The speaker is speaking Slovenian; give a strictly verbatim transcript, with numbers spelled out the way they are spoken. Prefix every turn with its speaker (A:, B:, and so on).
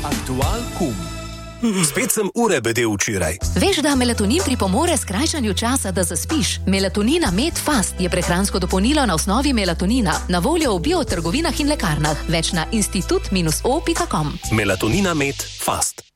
A: Aktual kum.
B: Spet sem ure bedel včeraj.
C: Veš, da melatonin pripomore skrajšanju časa, da zaspiš? Melatonina Med Fast je prehransko dopolnilo na osnovi melatonina, na voljo v biotrgovinah in lekarnah. Več na institut dash o pika com.
B: Melatonina Med Fast.